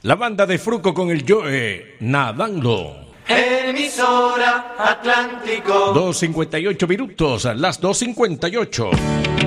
La banda de Fruco con el Joe, nadando. Emisora Atlántico. 2:58 minutos, las 2:58.